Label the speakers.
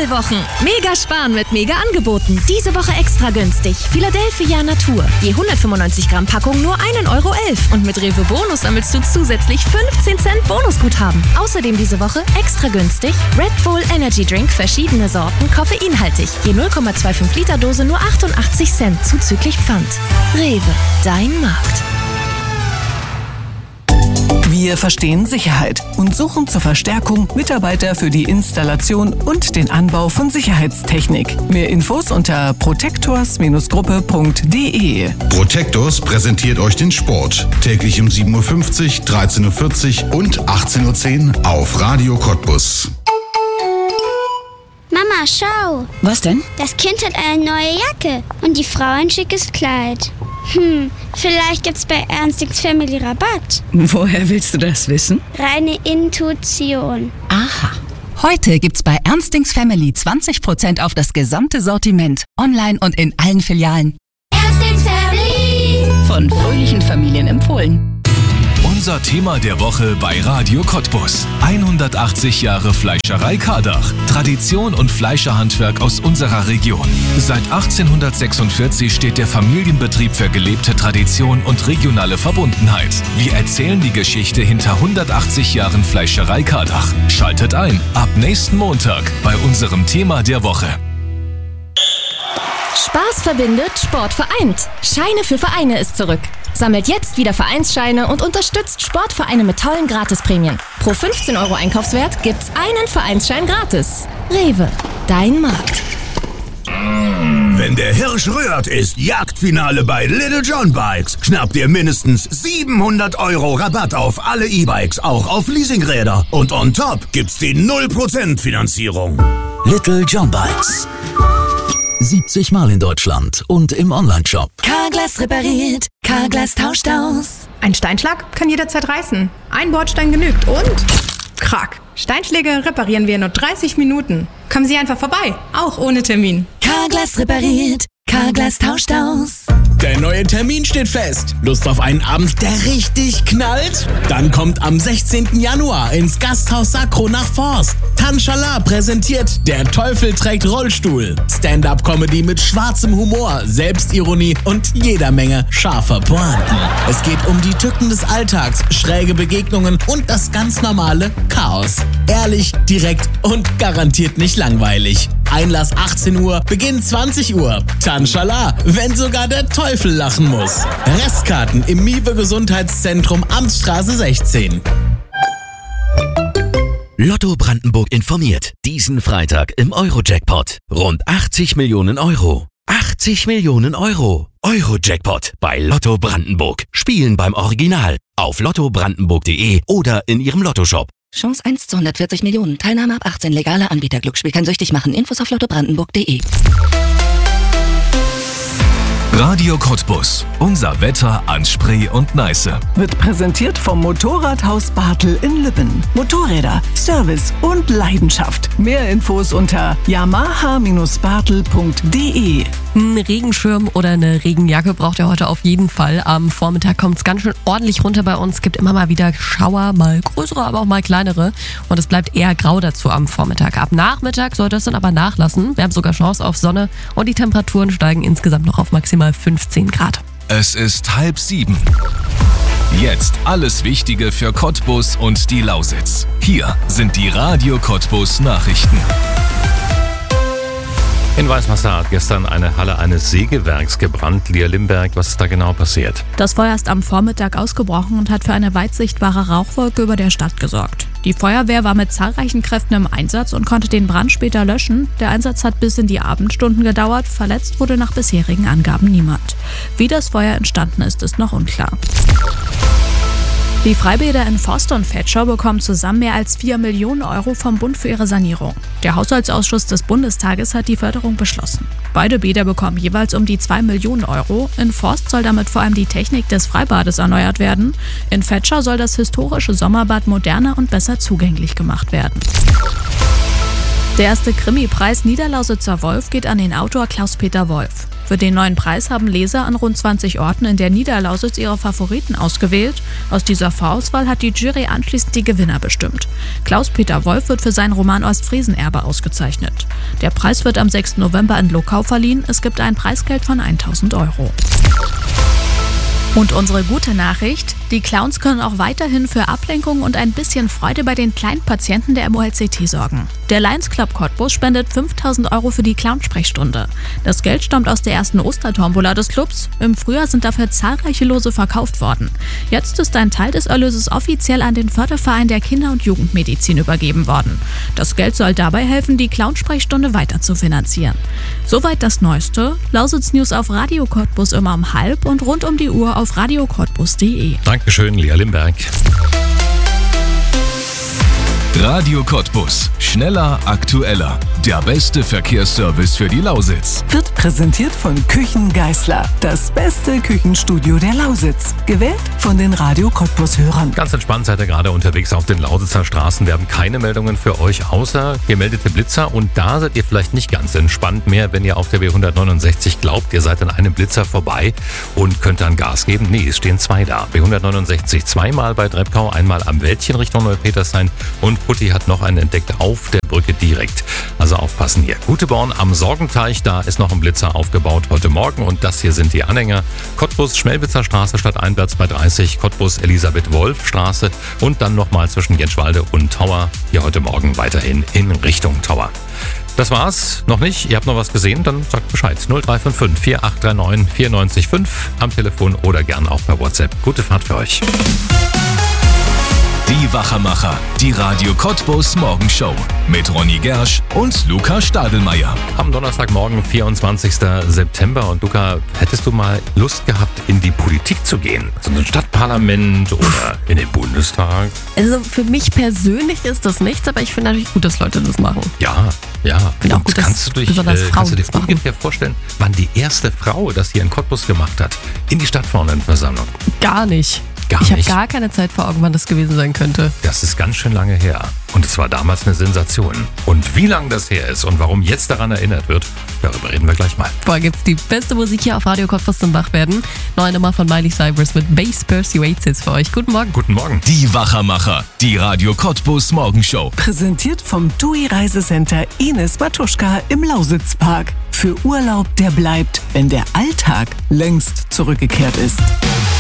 Speaker 1: Aprilwochen. Mega sparen mit Mega-Angeboten. Diese Woche extra günstig. Philadelphia Natur. Je 195 Gramm Packung nur 1,11 € und mit Rewe Bonus sammelst du zusätzlich 15 Cent Bonusguthaben. Außerdem diese Woche extra günstig Red Bull Energy Drink, verschiedene Sorten, koffeinhaltig. Je 0,25 Liter Dose nur 88 Cent zuzüglich Pfand. Rewe, dein Markt.
Speaker 2: Wir verstehen Sicherheit und suchen zur Verstärkung Mitarbeiter für die Installation und den Anbau von Sicherheitstechnik. Mehr Infos unter protectors-gruppe.de.
Speaker 3: Protectors präsentiert euch den Sport. Täglich um 7.50 Uhr, 13.40 Uhr und 18.10 Uhr auf Radio Cottbus.
Speaker 4: Mama, schau.
Speaker 5: Was denn?
Speaker 4: Das Kind hat eine neue Jacke und die Frau ein schickes Kleid. Vielleicht gibt's bei Ernstings Family Rabatt.
Speaker 5: Woher willst du das wissen?
Speaker 4: Reine Intuition.
Speaker 5: Aha. Heute gibt's bei Ernstings Family 20% auf das gesamte Sortiment. Online und in allen Filialen.
Speaker 4: Ernstings Family.
Speaker 5: Von fröhlichen Familien empfohlen.
Speaker 6: Unser Thema der Woche bei Radio Cottbus. 180 Jahre Fleischerei Kardach. Tradition und Fleischerhandwerk aus unserer Region. Seit 1846 steht der Familienbetrieb für gelebte Tradition und regionale Verbundenheit. Wir erzählen die Geschichte hinter 180 Jahren Fleischerei Kardach. Schaltet ein, ab nächsten Montag bei unserem Thema der Woche.
Speaker 1: Spaß verbindet, Sport vereint. Scheine für Vereine ist zurück. Sammelt jetzt wieder Vereinsscheine und unterstützt Sportvereine mit tollen Gratisprämien. Pro 15 € Einkaufswert gibt's einen Vereinsschein gratis. Rewe, dein Markt.
Speaker 7: Wenn der Hirsch rührt, ist Jagdfinale bei Little John Bikes. Schnappt ihr mindestens 700 € Rabatt auf alle E-Bikes, auch auf Leasingräder. Und on top gibt's die 0% Finanzierung.
Speaker 8: Little John Bikes. 70 Mal in Deutschland und im Onlineshop.
Speaker 9: Carglass repariert, Carglass tauscht aus.
Speaker 10: Ein Steinschlag kann jederzeit reißen. Ein Bordstein genügt und... Krack. Steinschläge reparieren wir in nur 30 Minuten. Kommen Sie einfach vorbei, auch ohne Termin.
Speaker 9: Carglass repariert, Carglass tauscht aus.
Speaker 11: Der neue Termin steht fest. Lust auf einen Abend, der richtig knallt? Dann kommt am 16. Januar ins Gasthaus Sakro nach Forst. Tanschalah präsentiert Der Teufel trägt Rollstuhl. Stand-up-Comedy mit schwarzem Humor, Selbstironie und jeder Menge scharfer Pointen. Es geht um die Tücken des Alltags, schräge Begegnungen und das ganz normale Chaos. Ehrlich, direkt und garantiert nicht langweilig. Einlass 18 Uhr, Beginn 20 Uhr. Tanschalah, wenn sogar der Teufel lachen muss. Restkarten im Miwe Gesundheitszentrum Amtsstraße 16.
Speaker 8: Lotto Brandenburg informiert. Diesen Freitag im Euro-Jackpot. Rund 80 Millionen Euro. 80 Millionen Euro. Euro-Jackpot bei Lotto Brandenburg. Spielen beim Original. Auf lottobrandenburg.de oder in Ihrem Lottoshop.
Speaker 12: Chance 1 zu 140 Millionen. Teilnahme ab 18. Legaler Anbieter. Glücksspiel kann süchtig machen. Infos auf lottobrandenburg.de.
Speaker 6: Radio Cottbus. Unser Wetter an Spree und Neiße.
Speaker 2: Wird präsentiert vom Motorradhaus Bartel in Lübben. Motorräder, Service und Leidenschaft. Mehr Infos unter yamaha-bartel.de.
Speaker 13: Ein Regenschirm oder eine Regenjacke braucht ihr heute auf jeden Fall. Am Vormittag kommt es ganz schön ordentlich runter bei uns. Es gibt immer mal wieder Schauer, mal größere, aber auch mal kleinere. Und es bleibt eher grau dazu am Vormittag. Ab Nachmittag soll das dann aber nachlassen. Wir haben sogar Chance auf Sonne und die Temperaturen steigen insgesamt noch auf maximal 15 Grad.
Speaker 6: Es ist 6:30. Jetzt alles Wichtige für Cottbus und die Lausitz. Hier sind die Radio Cottbus Nachrichten.
Speaker 14: In Weißwasser hat gestern eine Halle eines Sägewerks gebrannt. Lia Limberg, was ist da genau passiert?
Speaker 15: Das Feuer ist am Vormittag ausgebrochen und hat für eine weit sichtbare Rauchwolke über der Stadt gesorgt. Die Feuerwehr war mit zahlreichen Kräften im Einsatz und konnte den Brand später löschen. Der Einsatz hat bis in die Abendstunden gedauert. Verletzt wurde nach bisherigen Angaben niemand. Wie das Feuer entstanden ist, ist noch unklar. Die Freibäder in Forst und Vetschau bekommen zusammen mehr als 4 Millionen Euro vom Bund für ihre Sanierung. Der Haushaltsausschuss des Bundestages hat die Förderung beschlossen. Beide Bäder bekommen jeweils um die 2 Millionen Euro. In Forst soll damit vor allem die Technik des Freibades erneuert werden. In Vetschau soll das historische Sommerbad moderner und besser zugänglich gemacht werden. Der erste Krimi-Preis Niederlausitzer Wolf geht an den Autor Klaus-Peter Wolf. Für den neuen Preis haben Leser an rund 20 Orten in der Niederlausitz ihre Favoriten ausgewählt. Aus dieser Vorauswahl hat die Jury anschließend die Gewinner bestimmt. Klaus-Peter Wolf wird für seinen Roman Ostfriesenerbe ausgezeichnet. Der Preis wird am 6. November in Luckau verliehen. Es gibt ein Preisgeld von 1.000 €. Und unsere gute Nachricht: Die Clowns können auch weiterhin für Ablenkung und ein bisschen Freude bei den kleinen Patienten der MOLCT sorgen. Der Lions Club Cottbus spendet 5.000 € für die Clownsprechstunde. Das Geld stammt aus der ersten Ostertombola des Clubs. Im Frühjahr sind dafür zahlreiche Lose verkauft worden. Jetzt ist ein Teil des Erlöses offiziell an den Förderverein der Kinder- und Jugendmedizin übergeben worden. Das Geld soll dabei helfen, die Clownsprechstunde weiter zu finanzieren. Soweit das Neueste. Lausitz News auf Radio Cottbus immer um 12:30 und rund um die Uhr auf radiocottbus.de.
Speaker 14: Dankeschön, Lea Limberg.
Speaker 6: Radio Cottbus. Schneller, aktueller. Der beste Verkehrsservice für die Lausitz.
Speaker 2: Wird präsentiert von Küchen Geisler. Das beste Küchenstudio der Lausitz. Gewählt von den Radio Cottbus-Hörern.
Speaker 14: Ganz entspannt seid ihr gerade unterwegs auf den Lausitzer Straßen. Wir haben keine Meldungen für euch, außer gemeldete Blitzer. Und da seid ihr vielleicht nicht ganz entspannt mehr, wenn ihr auf der B169 glaubt, ihr seid an einem Blitzer vorbei und könnt dann Gas geben. Nee, es stehen zwei da. B169 zweimal bei Treppkau, einmal am Wäldchen Richtung Neupetershain und Putti hat noch einen entdeckt auf der Brücke direkt. Also aufpassen hier. Guteborn am Sorgenteich, da ist noch ein Blitzer aufgebaut heute Morgen und das hier sind die Anhänger. Cottbus Schmelwitzer Straße stadteinwärts bei 30, Cottbus Elisabeth-Wolf Straße und dann nochmal zwischen Jenschwalde und Tauer. Hier heute Morgen weiterhin in Richtung Tauer. Das war's. Noch nicht? Ihr habt noch was gesehen? Dann sagt Bescheid. 0355 4839 94,5 am Telefon oder gern auch per WhatsApp. Gute Fahrt für euch.
Speaker 6: Die Wachermacher, die Radio Cottbus Morgenshow mit Ronny Gersch und Luca Stadelmeier.
Speaker 14: Am Donnerstagmorgen, 24. September. Und Luca, hättest du mal Lust gehabt, in die Politik zu gehen? So ein Stadtparlament oder in den Bundestag?
Speaker 13: Also für mich persönlich ist das nichts, aber ich finde natürlich gut, dass Leute das machen.
Speaker 14: Ja.
Speaker 13: Finde auch gut,
Speaker 14: kannst du dir ungefähr vorstellen, wann die erste Frau das hier in Cottbus gemacht hat? In die Stadtverordnetenversammlung?
Speaker 13: Gar nicht. Ich habe gar keine Zeit vor Augen, wann das gewesen sein könnte.
Speaker 14: Das ist ganz schön lange her. Und es war damals eine Sensation. Und wie lange das her ist und warum jetzt daran erinnert wird, darüber reden wir gleich mal.
Speaker 13: Vorher gibt's die beste Musik hier auf Radio Cottbus zum Wachwerden. Neue Nummer von Miley Cyrus mit Bass Persuades jetzt für euch. Guten Morgen.
Speaker 14: Guten Morgen.
Speaker 6: Die Wachermacher, die Radio Cottbus Morgenshow.
Speaker 2: Präsentiert vom TUI Reisecenter Ines Matuschka im Lausitzpark. Für Urlaub, der bleibt, wenn der Alltag längst zurückgekehrt ist.